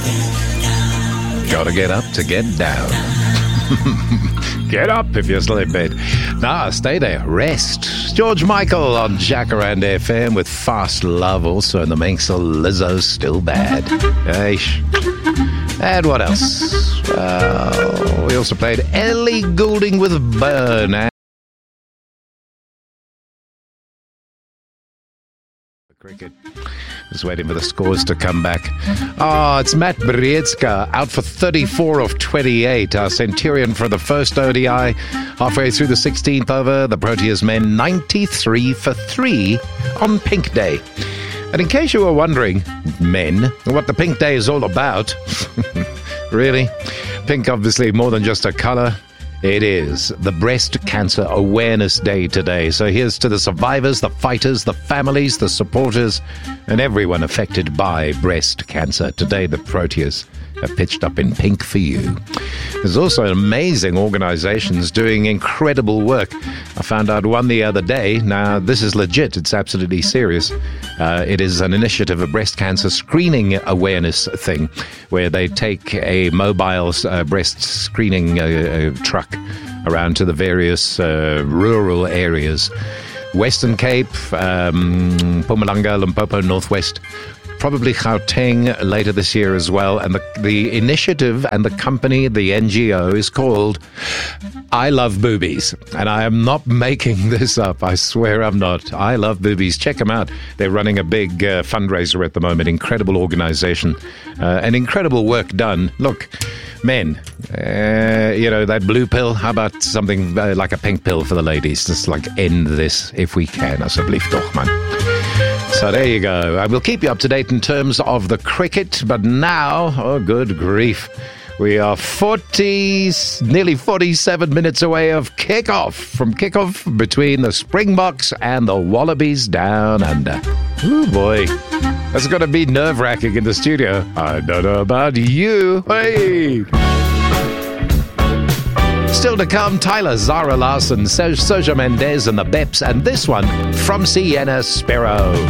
Gotta get up to get down. Get up if you're still in bed. Nah, stay there. Rest. George Michael on Jacaranda FM with Fast Love, also in the mix of Lizzo's Still Bad. Eish. And what else? We also played Ellie Goulding with Burn. And cricket. Just waiting for the scores to come back. It's Matt Briedska out for 34 of 28. Our Centurion for the first ODI. Halfway through the 16th over, the Proteas men 93 for 3 on Pink Day. And in case you were wondering, men, what the Pink Day is all about, really? Pink obviously more than just a color. It is the Breast Cancer Awareness Day today. So here's to the survivors, the fighters, the families, the supporters, and everyone affected by breast cancer. Today, the Proteas have pitched up in pink for you. There's also amazing organizations doing incredible work. I found out one the other day. Now, this is legit. It's absolutely serious. It is an initiative, a breast cancer screening awareness thing, where they take a mobile breast screening truck around to the various rural areas. Western Cape, Mpumalanga, Limpopo, Northwest, probably Gauteng later this year as well. And the initiative and the company, the NGO, is called I Love Boobies. And I am not making this up. I swear I'm not. I Love Boobies. Check them out. They're running a big fundraiser at the moment. Incredible organization. And incredible work done. Look, men, that blue pill, how about something like a pink pill for the ladies? Just like end this if we can. Asseblief toch, man. So there you go. I will keep you up to date in terms of the cricket, but now, oh good grief, we are nearly 47 minutes away of kickoff between the Springboks and the Wallabies down under. Oh boy, that's going to be nerve-wracking in the studio. I don't know about you. Hey! Still to come, Tyler, Zara Larson, Sergio Mendes and the Beps, and this one from Sienna Sparrow.